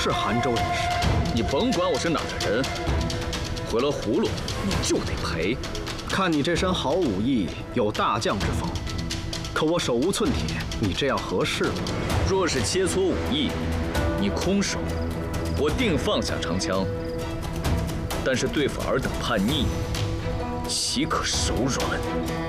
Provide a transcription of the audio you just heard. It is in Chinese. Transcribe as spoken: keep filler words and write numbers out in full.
是韩州人士。 你甭管我是哪儿的人，回了葫芦你就得赔。 看你这身好武艺，有大将之风，可我手无寸铁，你这样合适吗？ 若是切磋武艺，你空手，我定放下长枪。但是对付尔等叛逆，岂可手软？